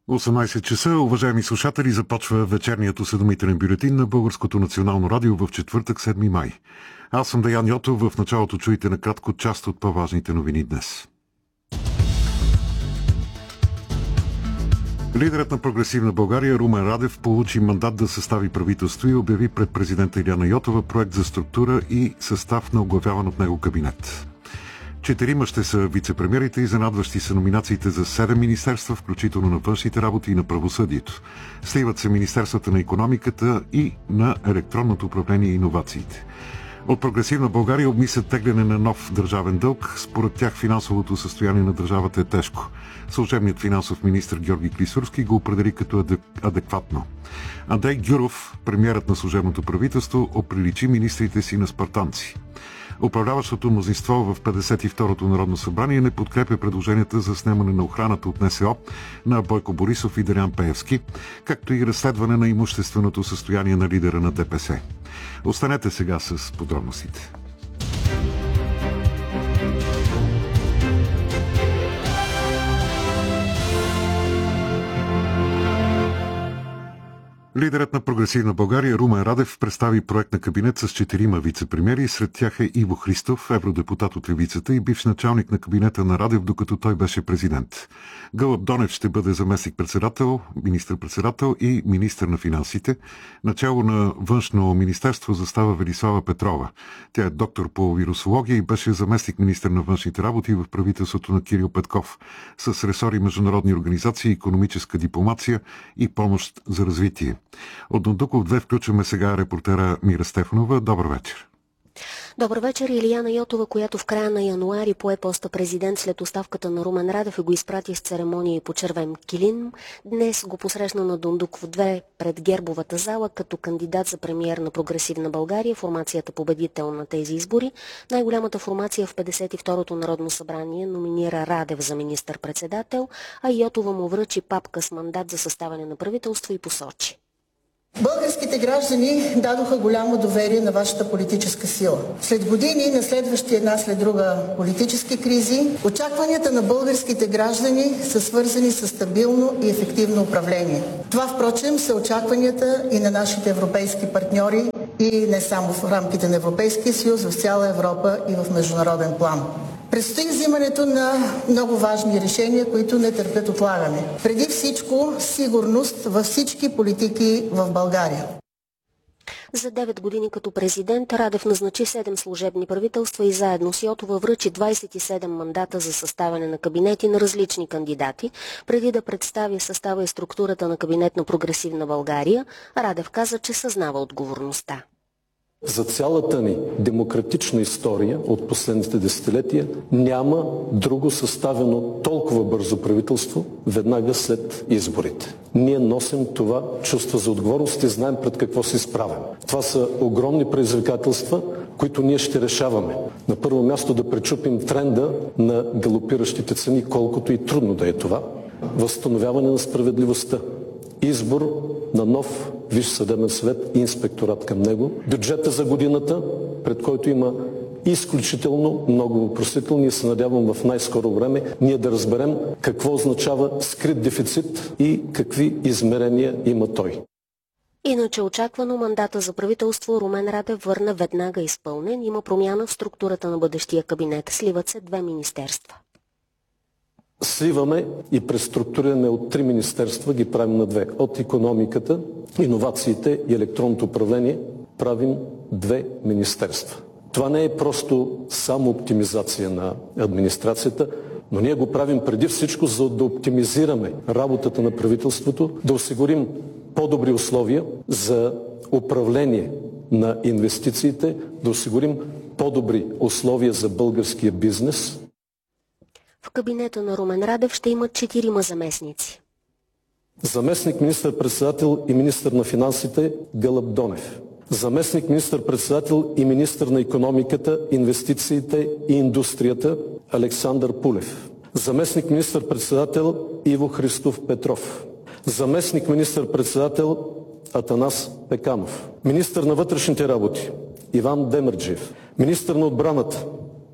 18 часа, уважаеми слушатели, започва вечерният осведомителен бюлетин на Българското национално радио в четвъртък, 7 май. Аз съм Даян Йотов, в началото чуйте накратко част от по-важните новини днес. Лидерът на Прогресивна България Румен Радев получи мандат да състави правителство и обяви пред президента Илияна Йотова проект за структура и състав на оглавяван от него кабинет. 4 ще са вицепремиерите, изненадващи са номинациите за 7 министерства, включително на външните работи и на правосъдието. Сливат се Министерствата на икономиката и на електронното управление и иновациите. От Прогресивна България обмислят тегляне на нов държавен дълг. Според тях финансовото състояние на държавата е тежко. Служебният финансов министр Георги Клисурски го определи като адекватно. Андрей Гюров, премиерът на служебното правителство, оприличи министрите си на спартанци. Управляващото мнозинство в 52-то Народно събрание не подкрепя предложенията за снемане на охраната от НСО на Бойко Борисов и Делян Пеевски, както и разследване на имущественото състояние на лидера на ДПС. Останете сега с подробностите. Лидерът на Прогресивна България Румен Радев представи проект на кабинет с 4 вице-премиери. Сред тях е Иво Христов, евродепутат от Левицата и бивш началник на кабинета на Радев, докато той беше президент. Гълъб Донев ще бъде заместник-председател, министър-председател и министър на финансите. Начало на външно министерство застава Велислава Петрова. Тя е доктор по вирусология и беше заместник-министър на външните работи в правителството на Кирил Петков с ресори международни организации, икономическа дипломация и помощ за развитие. От Дондуков 2 включваме сега репортера Мира Стефанова. Добър вечер. Добър вечер. Илияна Йотова, която в края на януари пое поста президент след оставката на Румен Радев и го изпрати с церемония по червен килим, днес го посрещна на Дондуков 2 пред Гербовата зала като кандидат за премиер на Прогресивна България, формацията победител на тези избори. Най-голямата формация в 52-то Народно събрание номинира Радев за министър-председател, а Йотова му връчи папка с мандат за съставяне на правителство и посочи: Българските граждани дадоха голямо доверие на вашата политическа сила. След години на следващи една след друга политически кризи, очакванията на българските граждани са свързани с стабилно и ефективно управление. Това, впрочем, са очакванията и на нашите европейски партньори и не само в рамките на Европейския съюз, в цяла Европа и в международен план. Предстои взимането на много важни решения, които не търпят отлагане. Преди всичко, сигурност във всички политики в България. За 9 години като президент Радев назначи 7 служебни правителства и заедно с Йотова връчи 27 мандата за съставяне на кабинети на различни кандидати. Преди да представи състава и структурата на кабинет на Прогресивна България, Радев каза, че съзнава отговорността. За цялата ни демократична история от последните десетилетия няма друго съставено толкова бързо правителство веднага след изборите. Ние носим това чувство за отговорност и знаем пред какво се изправяме. Това са огромни предизвикателства, които ние ще решаваме. На първо място да пречупим тренда на галопиращите цени, колкото и трудно да е това. Възстановяване на справедливостта. Избор на нов Висш съдебен съвет и инспекторат към него. Бюджета за годината, пред който има изключително много въпросителни, и се надявам в най-скоро време ние да разберем какво означава скрит дефицит и какви измерения има той. Иначе очаквано мандата за правителство Румен Радев върна веднага изпълнен. Има промяна в структурата на бъдещия кабинет. Сливат се 2 министерства. Сливаме и преструктурираме от 3 министерства, ги правим на 2. От икономиката, иновациите и електронното управление правим 2 министерства. Това не е просто само оптимизация на администрацията, но ние го правим преди всичко, за да оптимизираме работата на правителството, да осигурим по-добри условия за управление на инвестициите, да осигурим по-добри условия за българския бизнес. В кабинета на Румен Радев ще имат 4 заместници. Заместник министър-председател и министър на финансите Гълъб Донев. Заместник министър-председател и министър на икономиката, инвестициите и индустрията Александър Пулев. Заместник министър-председател Иво Христов Петров. Заместник министър-председател Атанас Пеканов. Министър на вътрешните работи Иван Демерджиев. Министър на отбраната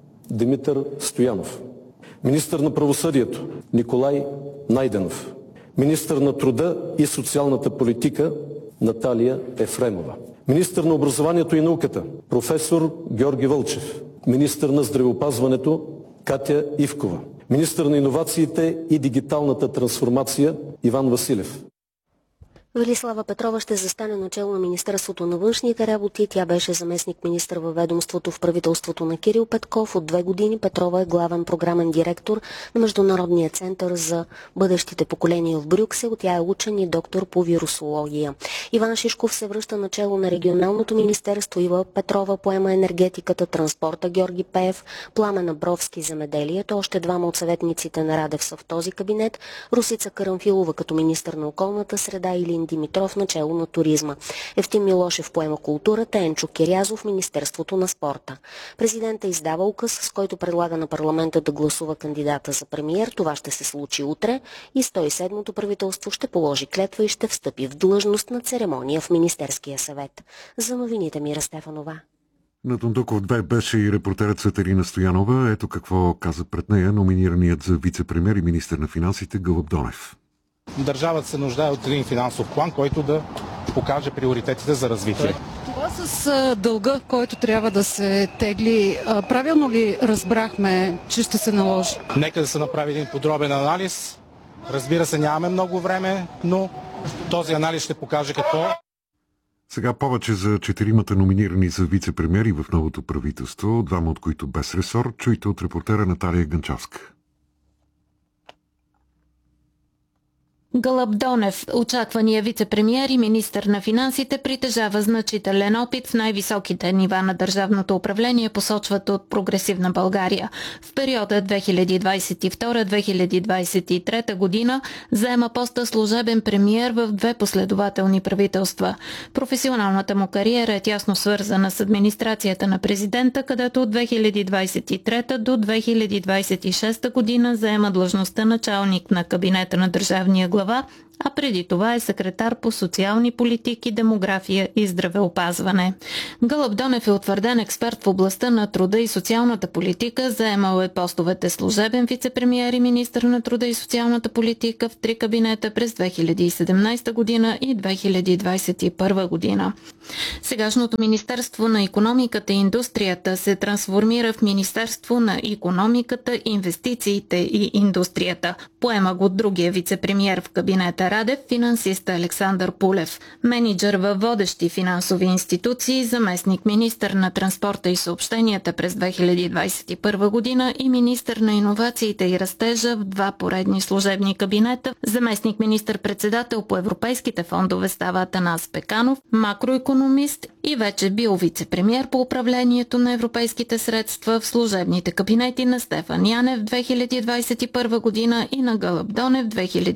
Димитър Стоянов. Министър на правосъдието Николай Найденов. Министър на труда и социалната политика Наталия Ефремова. Министър на образованието и науката професор Георги Вълчев. Министър на здравеопазването Катя Ивкова. Министър на иновациите и дигиталната трансформация Иван Василев. Велислава Петрова ще застане начело на Министерството на външните работи. Тя беше заместник-министър във ведомството в правителството на Кирил Петков. От 2 години Петрова е главен програмен директор на Международния център за бъдещите поколения в Брюксел. Тя е учен и доктор по вирусология. Иван Шишков се връща начело на регионалното министерство. Ива Петрова поема енергетиката, транспорта Георги Пеев, Пламен Абровски земеделието. Още 2 от съветниците на Радев са в този кабинет. Русица Карамфилова като министър на околната среда или Димитров начело на туризма. Евтим Милошев поема културата, Енчо Кирязов Министерството на спорта. Президентът издава указ, с който предлага на парламента да гласува кандидата за премиер. Това ще се случи утре и 107-то правителство ще положи клетва и ще встъпи в длъжност на церемония в Министерския съвет. За новините Мира Стефанова. На Дондуков 2 беше и репортерът Светелина Стоянова. Ето какво каза пред нея номинираният за вице-премиер и министър на финансите Гълъб Донев. Държавата се нуждае от един финансов план, който да покаже приоритетите за развитие. Това с дълга, който трябва да се тегли, правилно ли разбрахме, че ще се наложи? Нека да се направи един подробен анализ. Разбира се, нямаме много време, но този анализ ще покаже какво. Сега повече за 4-мата номинирани за вице-премиери в новото правителство, 2 от които без ресор, чуйте от репортера Наталия Ганчовска. Гълъб Донев, очаквания вице-премиер и министър на финансите, притежава значителен опит в най-високите нива на държавното управление, посочват от Прогресивна България. В периода 2022-2023 година заема поста служебен премиер в 2 последователни правителства. Професионалната му кариера е тясно свързана с администрацията на президента, където от 2023 до 2026 година заема длъжността началник на кабинета на държавния глава, а преди това е секретар по социални политики, демография и здравеопазване. Гълъб Донев е утвърден експерт в областта на труда и социалната политика, заемал е постовете служебен вице-премиер и министър на труда и социалната политика в 3 кабинета през 2017 година и 2021 година. Сегашното Министерство на икономиката и индустрията се трансформира в Министерство на икономиката, инвестициите и индустрията. Поема го другия вице-премиер в кабинета Радев, финансиста Александър Пулев. Мениджър във водещи финансови институции, заместник министър на транспорта и съобщенията през 2021 година и министър на иновациите и растежа в 2 поредни служебни кабинета. Заместник министър-председател по европейските фондове става Атанас Пеканов, макроекономист и вече бил вице-премиер по управлението на европейските средства в служебните кабинети на Стефан Янев 2021 година и на Гълъб Донев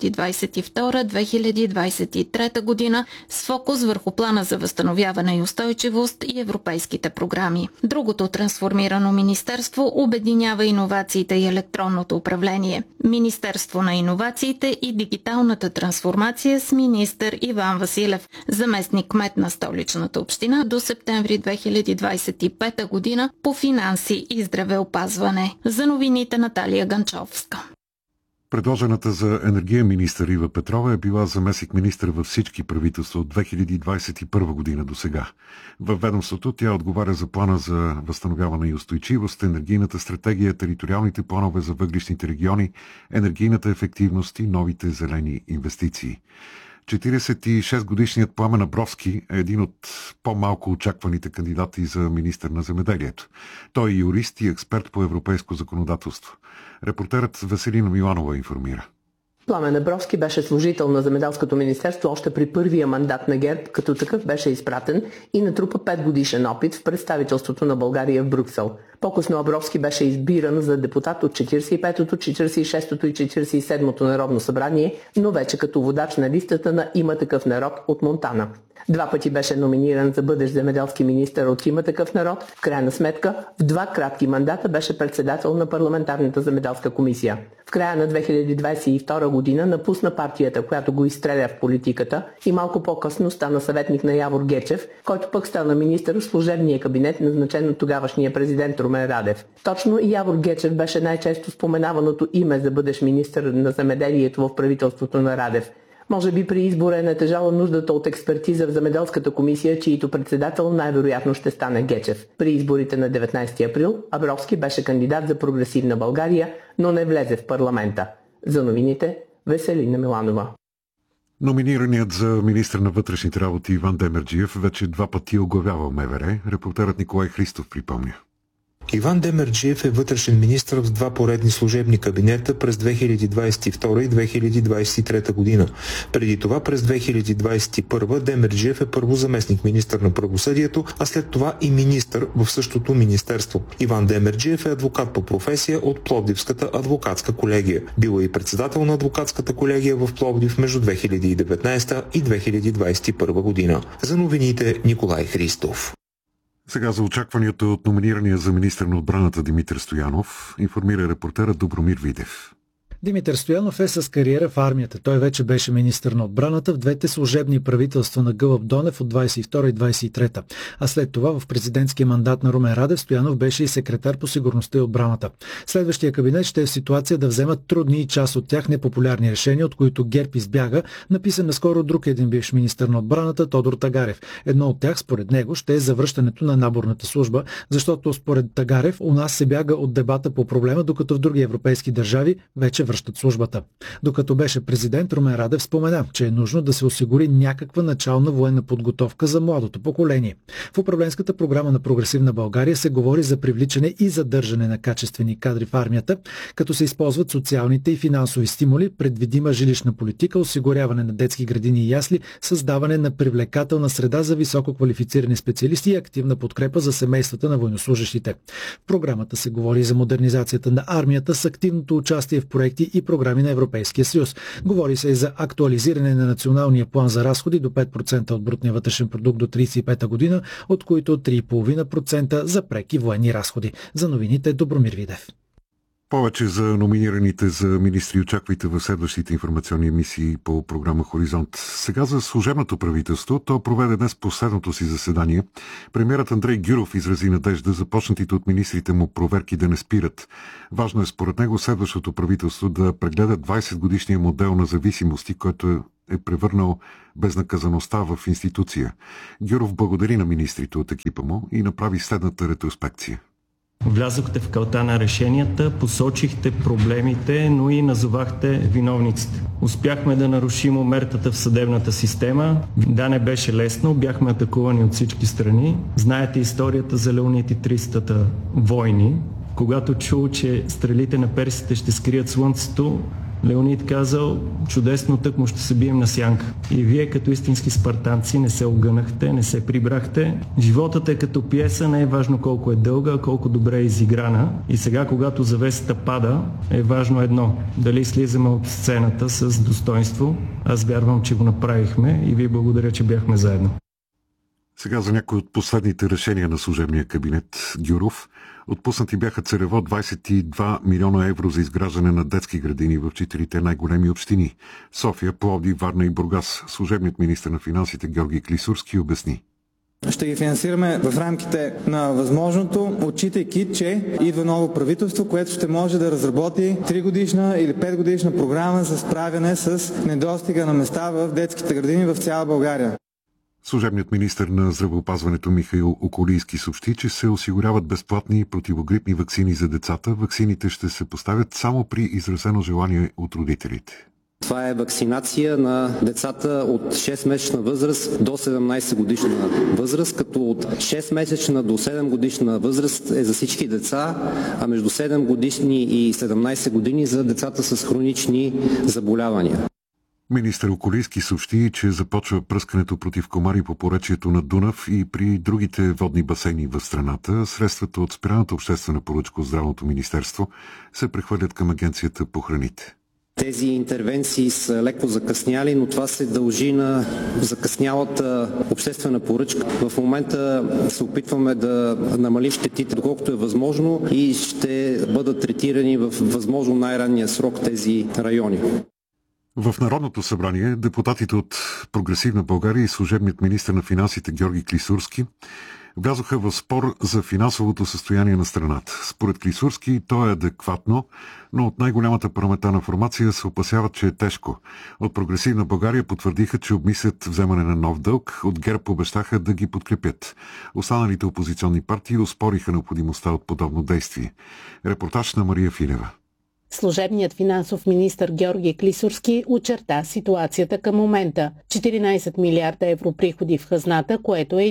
2022-2023 година с фокус върху плана за възстановяване и устойчивост и европейските програми. Другото трансформирано министерство обединява иновациите и електронното управление. Министерство на иновациите и дигиталната трансформация с министър Иван Василев, заместник кмет на столичната община до септември 2025 година по финанси и здравеопазване. За новините Наталия Ганчовска. Предложената за енергиен министър Ива Петрова е била заместник-министър във всички правителства от 2021 година до сега. Във ведомството тя отговаря за плана за възстановяване и устойчивост, енергийната стратегия, териториалните планове за въглищните региони, енергийната ефективност и новите зелени инвестиции. 46-годишният Пламен Абровски е един от по-малко очакваните кандидати за министър на земеделието. Той е юрист и експерт по европейско законодателство. Репортерът Веселина Миланова информира. Пламен Абровски беше служител на Земеделското министерство още при първия мандат на ГЕРБ, като такъв беше изпратен и натрупа 5-годишен опит в представителството на България в Брюксел. По-късно Абровски беше избиран за депутат от 45-то, 46-то и 47-то Народно събрание, но вече като водач на листата на Има такъв народ от Монтана. 2 пъти беше номиниран за бъдещ земеделски министър от Има такъв народ. В крайна сметка, в 2 кратки мандата беше председател на парламентарната земеделска комисия. В края на 2022 година напусна партията, която го изстреля в политиката, и малко по-късно стана съветник на Явор Гечев, който пък стана министър в служебния кабинет, назначен от тогавашния президент Румен Радев. Точно Явор Гечев беше най-често споменаваното име за бъдещ министър на земеделието в правителството на Радев. Може би при избора е натежала нуждата от експертиза в земеделската комисия, чието председател най-вероятно ще стане Гечев. При изборите на 19 април Абровски беше кандидат за Прогресивна България, но не влезе в парламента. За новините Веселина Миланова. Номинираният за министър на вътрешните работи Иван Демерджиев вече 2 пъти оглавявал МВР. Репортерът Николай Христов припомня. Иван Демерджиев е вътрешен министър в 2 поредни служебни кабинета през 2022 и 2023 година. Преди това през 2021 Демерджиев е първо заместник министър на правосъдието, а след това и министър в същото министерство. Иван Демерджиев е адвокат по професия от Пловдивската адвокатска колегия. Бил е и председател на адвокатската колегия в Пловдив между 2019 и 2021 година. За новините Николай Христов. Сега за очакванията от номинирания за министър на отбраната Димитър Стоянов информира репортерът Добромир Видев. Димитър Стоянов е с кариера в армията. Той вече беше министър на отбраната в 2 служебни правителства на Гълъб Донев от 22 и 23. А след това в президентския мандат на Румен Радев Стоянов беше и секретар по сигурността и отбраната. Следващия кабинет ще е в ситуация да вземат трудни и част от тях непопулярни решения, от които ГЕРБ избяга, написан наскоро друг един бивш министър на отбраната Тодор Тагарев. Едно от тях, според него, ще е завръщането на наборната служба, защото според Тагарев у нас се бяга от дебата по проблема, докато в други европейски държави вече връщат службата. Докато беше президент, Румен Радев спомена, че е нужно да се осигури някаква начална военна подготовка за младото поколение. В управленската програма на Прогресивна България се говори за привличане и задържане на качествени кадри в армията, като се използват социалните и финансови стимули, предвидима жилищна политика, осигуряване на детски градини и ясли, създаване на привлекателна среда за високо квалифицирани специалисти и активна подкрепа за семействата на военнослужещите. В програмата се говори за модернизацията на армията с активното участие в проекти и програми на Европейския съюз. Говори се и за актуализиране на националния план за разходи до 5% от брутния вътрешен продукт до 35-та година, от които 3,5% за преки военни разходи. За новините Добромир Видев. Повече за номинираните за министри очаквайте в следващите информационни емисии по програма Хоризонт. Сега за служебното правителство. То проведе днес последното си заседание. Премиерът Андрей Гюров изрази надежда започнатите от министрите му проверки да не спират. Важно е според него следващото правителство да прегледа 20-годишния модел на зависимости, който е превърнал безнаказаността в институция. Гюров благодари на министрите от екипа му и направи следната ретроспекция. Влязохте в калта на решенията, посочихте проблемите, но и назовахте виновниците. Успяхме да нарушим омертата в съдебната система. Да, не беше лесно, бяхме атакувани от всички страни. Знаете историята за Леонид и 300-та войни. Когато чул, че стрелите на персите ще скрият слънцето, Леонид казал: чудесно, тъкмо ще се бием на сянка. И вие като истински спартанци не се огънахте, не се прибрахте. Животът е като пиеса, не е важно колко е дълга, а колко добре е изиграна. И сега, когато завесата пада, е важно едно: дали слизаме от сцената с достоинство. Аз вярвам, че го направихме и ви благодаря, че бяхме заедно. Сега за някои от последните решения на служебния кабинет Гюров. Отпуснати бяха целево 22 милиона евро за изграждане на детски градини в 4 най-големи общини – София, Пловдив, Варна и Бургас. Служебният министър на финансите Георги Клисурски обясни. Ще ги финансираме в рамките на възможното, отчитайки, че идва ново правителство, което ще може да разработи 3-годишна или 5-годишна програма за справяне с недостига на места в детските градини в цяла България. Служебният министър на здравеопазването Михаил Околийски съобщи, че се осигуряват безплатни противогрипни ваксини за децата. Ваксините ще се поставят само при изразено желание от родителите. Това е вакцинация на децата от 6-месечна възраст до 17 годишна възраст, като от 6-месечна до 7 годишна възраст е за всички деца, а между 7 годишни и 17 години за децата с хронични заболявания. Министър Околийски съобщи, че започва пръскането против комари по поречието на Дунав и при другите водни басейни в страната. Средствата от спряната обществена поръчка от Здравното министерство се прехвърлят към Агенцията по храните. Тези интервенции са леко закъсняли, но това се дължи на закъснялата обществена поръчка. В момента се опитваме да намалим щетите, доколкото е възможно, и ще бъдат третирани в възможно най-ранния срок тези райони. В Народното събрание депутатите от Прогресивна България и служебният министър на финансите Георги Клисурски влязоха в спор за финансовото състояние на страната. Според Клисурски то е адекватно, но от най-голямата парламентарна формация се опасяват, че е тежко. От Прогресивна България потвърдиха, че обмислят вземане на нов дълг, от ГЕРБ обещаха да ги подкрепят. Останалите опозиционни партии оспориха необходимостта от подобно действие. Репортаж на Мария Филева. Служебният финансов министър Георги Клисурски очерта ситуацията към момента. 14 милиарда евро приходи в хазната, което е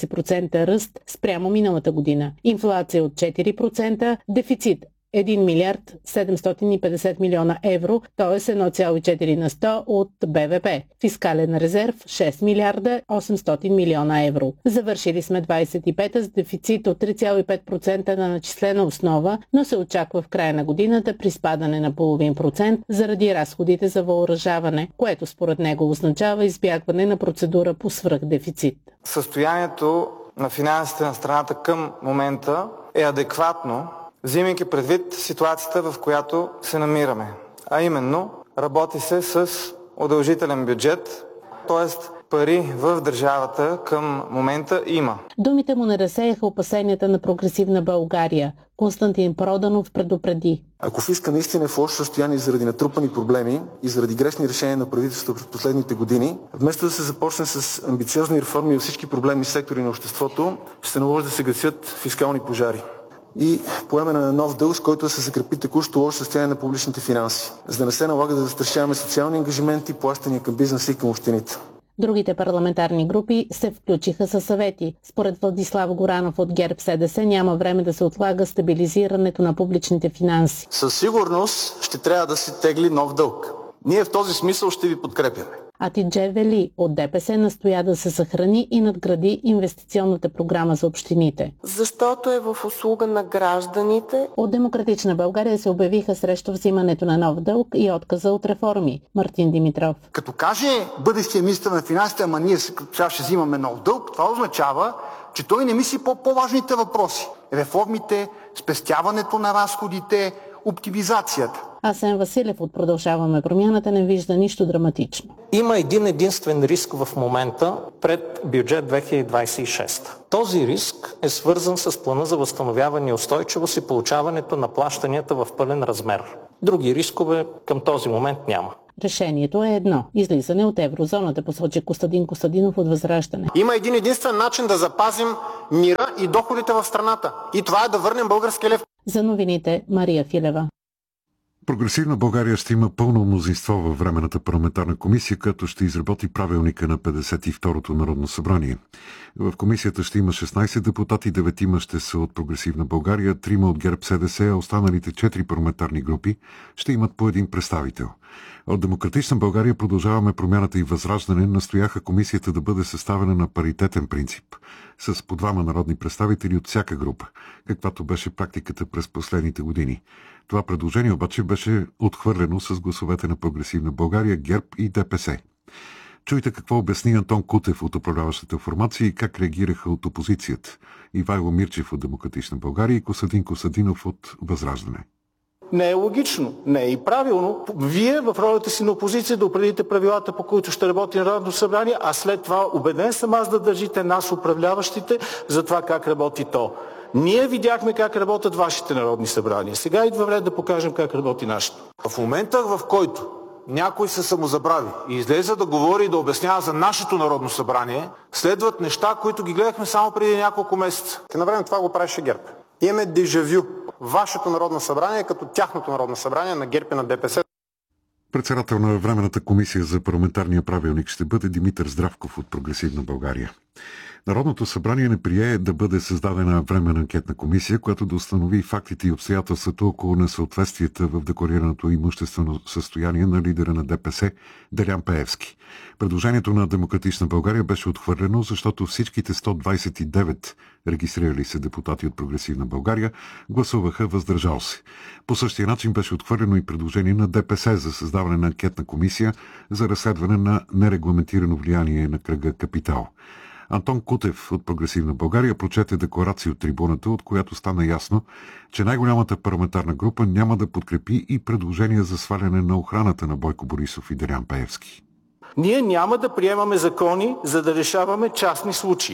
11% ръст спрямо миналата година. Инфлация от 4%, дефицит 1 милиард 750 милиона евро, т.е. 1,4 на 100 от БВП. Фискален резерв 6 милиарда 800 милиона евро. Завършили сме 25-та с дефицит от 3,5% на начислена основа, но се очаква в края на годината приспадане на 0,5% заради разходите за въоръжаване, което според него означава избягване на процедура по свръхдефицит. Състоянието на финансите на страната към момента е адекватно, взимайки предвид ситуацията, в която се намираме. А именно, работи се с удължителен бюджет, т.е. пари в държавата към момента има. Думите му не разсеяха опасенията на Прогресивна България. Константин Проданов предупреди. Ако фиска наистина е в лошо състояние заради натрупани проблеми и заради грешни решения на правителството през последните години, вместо да се започне с амбициозни реформи във всички проблемни сектори на обществото, ще се наложи да се гасят фискални пожари и поемане на нов дълг, с който да се закрепи текущо лошо състояние на публичните финанси, за да не се налага да застрашаваме социални ангажименти, плащания към бизнеса и към общините. Другите парламентарни групи се включиха със съвети. Според Владислав Горанов от ГЕРБ-СДС няма време да се отлага стабилизирането на публичните финанси. Със сигурност ще трябва да се тегли нов дълг. Ние в този смисъл ще ви подкрепяме. Атидже Вели от ДПС настоя да се съхрани и надгради инвестиционната програма за общините. Защото е в услуга на гражданите. От Демократична България се обявиха срещу взимането на нов дълг и отказа от реформи. Мартин Димитров. Като каже бъдещия министър на финансите, ама ние сега ще взимаме нов дълг, това означава, че той не мисли по-важните въпроси. Реформите, спестяването на разходите, оптимизацията. Асен Василев от Продължаваме промяната не вижда нищо драматично. Има един единствен риск в момента пред бюджет 2026. Този риск е свързан с плана за възстановяване и устойчивост и получаването на плащанията в пълен размер. Други рискове към този момент няма. Решението е едно – излизане от еврозоната, посочи Костадин Костадинов от Възраждане. Има един единствен начин да запазим мира и доходите в страната. И това е да върнем българския лев. За новините Мария Филева. Прогресивна България ще има пълно мнозинство във Временната парламентарна комисия, която ще изработи правилника на 52-то Народно събрание. В комисията ще има 16 депутати, 9 ще са от Прогресивна България, 3 от ГЕРБ-СДС, а останалите 4 парламентарни групи ще имат по един представител. От Демократична България Продължаваме промяната и Възраждане настояха комисията да бъде съставена на паритетен принцип, с по 2 народни представители от всяка група, каквато беше практиката през последните години. Това предложение обаче беше отхвърлено с гласовете на Прогресивна България, ГЕРБ и ДПС. Чуйте какво обясни Антон Кутев от управляващата формация и как реагираха от опозицията. Ивайло Мирчев от Демократична България и Костадин Костадинов от Възраждане. Не е логично, не е и правилно. Вие в ролята си на опозиция да определите правилата, по които ще работи Народното събрание, а след това убеден съм аз да държите нас, управляващите, за това как работи то. Ние видяхме как работят вашите народни събрания. Сега идва време да покажем как работи нашето. В момента, в който някой се самозабрави и излезе да говори и да обяснява за нашето Народно събрание, следват неща, които ги гледахме само преди няколко месеца. Навреме това го правеше ГЕРБ. Имаме дежавю. Вашето Народно събрание като тяхното Народно събрание на ГЕРБ и на ДПС. Председател на Временната комисия за парламентарния правилник ще бъде Димитър Здравков от Прогресивна България. Народното събрание не прие да бъде създадена временна анкетна комисия, която да установи фактите и обстоятелствата около несъответствията в декларираното имуществено състояние на лидера на ДПС Делян Пеевски. Предложението на Демократична България беше отхвърлено, защото всичките 129 регистрирали се депутати от Прогресивна България гласуваха въздържал се. По същия начин беше отхвърлено и предложение на ДПС за създаване на анкетна комисия за разследване на нерегламентирано влияние на кръга Капитал. Антон Кутев от Прогресивна България прочете декларация от трибуната, от която стана ясно, че най-голямата парламентарна група няма да подкрепи и предложения за сваляне на охраната на Бойко Борисов и Делян Пеевски. Ние няма да приемаме закони, за да решаваме частни случаи.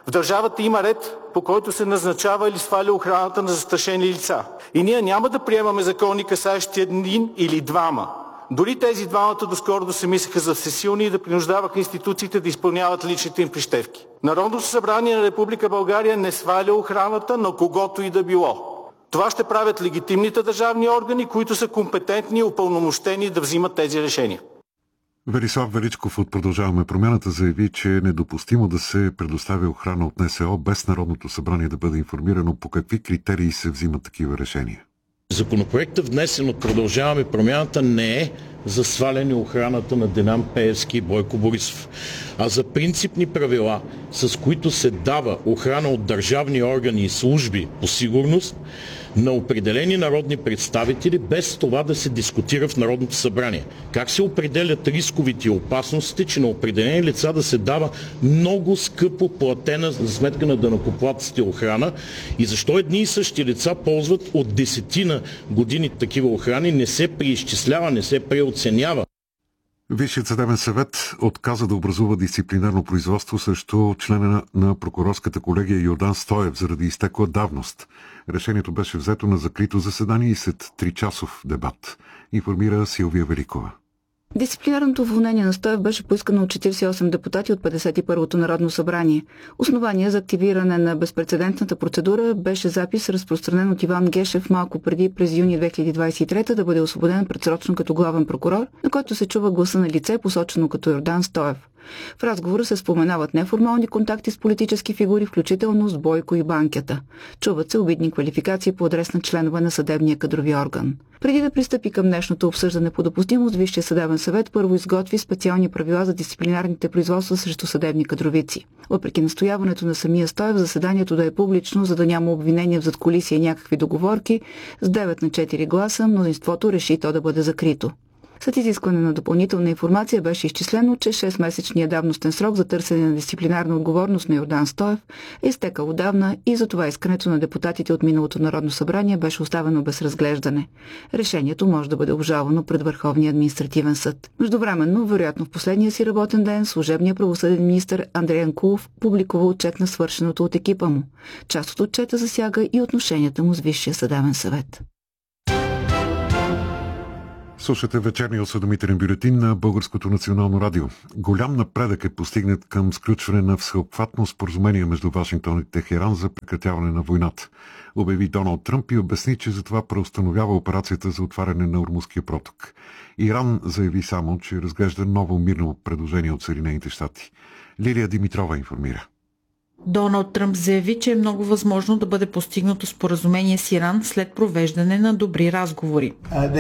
В държавата има ред, по който се назначава или сваля охраната на застрашени лица. И ние няма да приемаме закони, касаещи един или двама. Дори тези двамата доскоро да се мислеха за всесилни и да принуждаваха институциите да изпълняват личните им прищевки. Народното събрание на Република България не сваля охраната на когото и да било. Това ще правят легитимните държавни органи, които са компетентни и упълномощени да взимат тези решения. Велислав Величков от Продължаваме промяната заяви, че е недопустимо да се предоставя охрана от НСО без Народното събрание да бъде информирано по какви критерии се взимат такива решения. Законопроектът, внесен от Продължаваме промяната, не е за сваляне охраната на Делян Пеевски и Бойко Борисов, а за принципни правила, с които се дава охрана от държавни органи и служби по сигурност на определени народни представители, без това да се дискутира в Народното събрание. Как се определят рисковите и опасностите, че на определени лица да се дава много скъпо платена за сметка на данъкоплатците охрана и защо едни и същи лица ползват от десетина години такива охрани, не се преизчислява, не се преоценява. Висшият съдебен съвет отказа да образува дисциплинарно производство срещу члена на прокурорската колегия Йордан Стоев заради изтекла давност. Решението беше взето на закрито заседание и след 3-часов дебат. Информира Силвия Великова. Дисциплинарното уволнение на Стоев беше поискано от 48 депутати от 51-то Народно събрание. Основание за активиране на безпрецедентната процедура беше запис, разпространен от Иван Гешев малко преди през юни 2023 да бъде освободен предсрочно като главен прокурор, на който се чува гласа на лице, посочено като Йордан Стоев. В разговора се споменават неформални контакти с политически фигури, включително с Бойко и Банкята. Чуват се обидни квалификации по адрес на членове на съдебния кадрови орган. Преди да пристъпи към днешното обсъждане по допустимост, Висшия съдебен съвет първо изготви специални правила за дисциплинарните производства срещу съдебни кадровици. Въпреки настояването на самия Стоев, заседанието да е публично, за да няма обвинения в задкулисие и някакви договорки, с 9 на 4 гласа мнозинството реши то да бъде закрито. След изискване на допълнителна информация беше изчислено, че 6-месечният давностен срок за търсене на дисциплинарна отговорност на Йордан Стоев е изтекал отдавна и затова искането на депутатите от миналото Народно събрание беше оставено без разглеждане. Решението може да бъде обжалвано пред Върховния административен съд. Междувременно, вероятно в последния си работен ден, служебният правосъден министър Андрей Анкулов публикува отчет на свършеното от екипа му. Част от отчета засяга и отношенията му с Висшия съдебен съвет. Слушате вечерния осведомителен бюлетин на Българското национално радио. Голям напредък е постигнат към сключване на всеобхватно споразумение между Вашингтон и Техеран за прекратяване на войната, обяви Доналд Тръмп и обясни, че за това преустановява операцията за отваряне на Ормузския проток. Иран заяви само, че разглежда ново мирно предложение от Съединените щати. Лилия Димитрова информира. Доналд Тръмп заяви, че е много възможно да бъде постигнато споразумение с Иран след провеждане на добри разговори.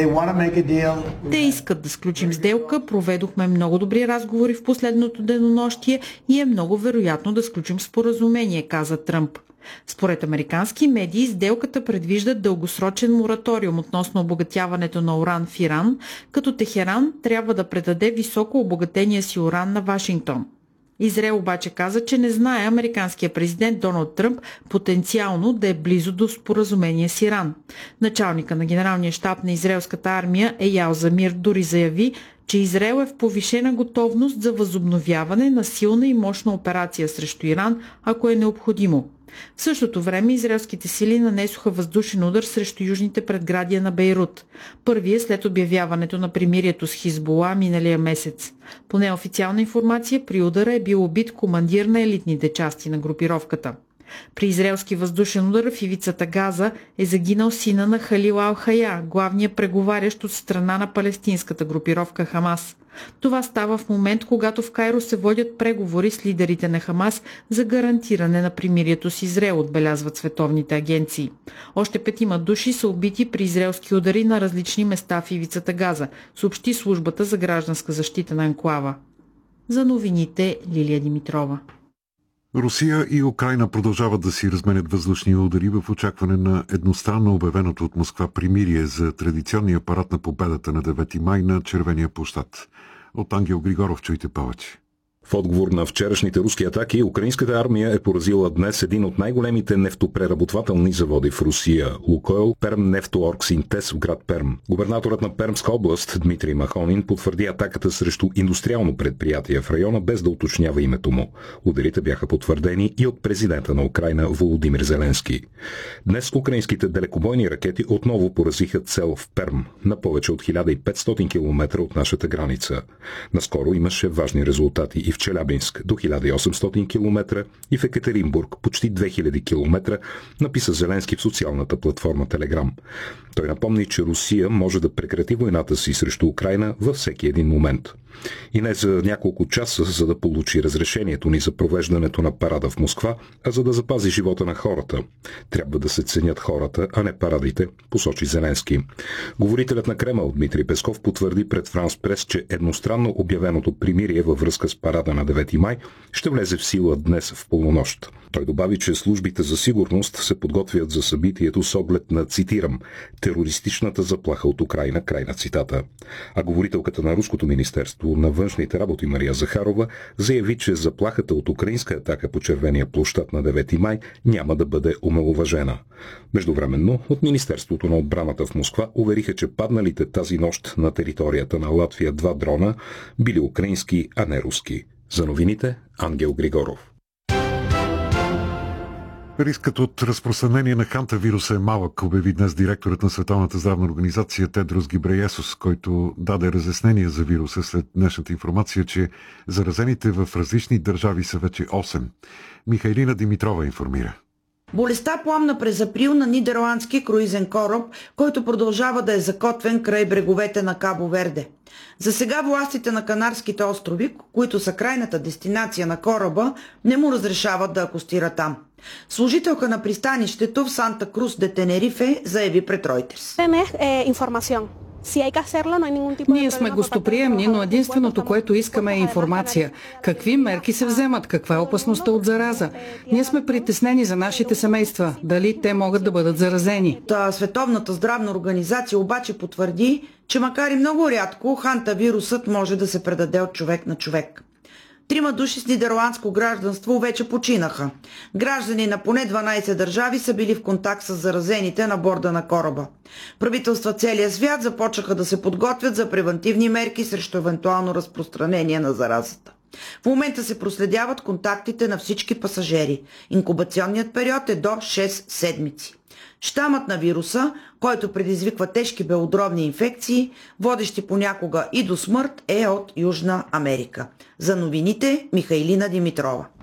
Те искат да сключим сделка, проведохме много добри разговори в последното денонощие и е много вероятно да сключим споразумение, каза Тръмп. Според американски медии, сделката предвижда дългосрочен мораториум относно обогатяването на уран в Иран, като Техеран трябва да предаде високо обогатения си уран на Вашингтон. Израел обаче каза, че не знае американския президент Доналд Тръмп потенциално да е близо до споразумение с Иран. Началника на генералния щаб на израелската армия Еял Замир дори заяви, че Израел е в повишена готовност за възобновяване на силна и мощна операция срещу Иран, ако е необходимо. В същото време израелските сили нанесоха въздушен удар срещу южните предградия на Бейрут. Първият след обявяването на примирието с Хизбула миналия месец. По неофициална информация, при удара е бил убит командир на елитните части на групировката. При израелски въздушен удар в ивицата Газа е загинал сина на Халил Ал-Хая, главният преговарящ от страна на палестинската групировка Хамас. Това става в момент, когато в Кайро се водят преговори с лидерите на Хамас за гарантиране на примирието с Израел, отбелязват световните агенции. Още 5 души са убити при израелски удари на различни места в ивицата Газа, съобщи службата за гражданска защита на анклава. За новините Лилия Димитрова. Русия и Украйна продължават да си разменят въздушни удари в очакване на едностранно обявеното от Москва примирие за традиционния парад на победата на 9 май на Червения площад. От Ангел Григоров чуйте повече. В отговор на вчерашните руски атаки, украинската армия е поразила днес един от най-големите нефтопреработвателни заводи в Русия – Лукойл Пермнефтооргсинтез в град Перм. Губернаторът на Пермска област Дмитрий Махонин потвърди атаката срещу индустриално предприятие в района, без да уточнява името му. Ударите бяха потвърдени и от президента на Украйна Володимир Зеленски. Днес украинските далекобойни ракети отново поразиха цел в Перм, на повече от 1500 км от нашата граница. Наскоро имаше важни резултати и в Челябинск до 1800 км и в Екатеринбург почти 2000 км, написа Зеленски в социалната платформа Телеграм. Той напомни, че Русия може да прекрати войната си срещу Украйна във всеки един момент. И не за няколко часа, за да получи разрешението ни за провеждането на парада в Москва, а за да запази живота на хората. Трябва да се ценят хората, а не парадите, посочи Зеленски. Говорителят на Кремъл Дмитрий Песков потвърди пред Франс Прес, че едностранно обявеното примирие във връзка с парада на 9 май ще влезе в сила днес в полунощ. Той добави, че службите за сигурност се подготвят за събитието с оглед на, цитирам, терористичната заплаха от Украйна, край на цитата. А говорителката на Руското министерство на външните работи Мария Захарова заяви, че заплахата от украинска атака по Червения площад на 9 май няма да бъде омаловажена. Междувременно от Министерството на отбраната в Москва увериха, че падналите тази нощ на територията на Латвия 2 дрона били украински, а не руски. За новините Ангел Григоров. Рискът от разпространение на хантавируса е малък, обяви днес директорът на Световната здравна организация Тедрос Гебрейесус, който даде разяснение за вируса след днешната информация, че заразените в различни държави са вече 8. Михайлина Димитрова информира. Болестта пламна през април на нидерландски круизен кораб, който продължава да е закотвен край бреговете на Кабо Верде. За сега властите на Канарските острови, които са крайната дестинация на кораба, не му разрешават да акостира там. Служителка на пристанището в Санта Крус де Тенерифе заяви пред Ройтерс. Ние сме гостоприемни, но единственото, което искаме е информация. Какви мерки се вземат? Каква е опасността от зараза? Ние сме притеснени за нашите семейства. Дали те могат да бъдат заразени? Световната здравна организация обаче потвърди, че макар и много рядко, хантавирусът може да се предаде от човек на човек. 3 души с нидерландско гражданство вече починаха. Граждани на поне 12 държави са били в контакт с заразените на борда на кораба. Правителства целия свят започнаха да се подготвят за превантивни мерки срещу евентуално разпространение на заразата. В момента се проследяват контактите на всички пасажери. Инкубационният период е до 6 седмици. Щамът на вируса, който предизвиква тежки белодробни инфекции, водещи понякога и до смърт, е от Южна Америка. За новините Михайлина Димитрова.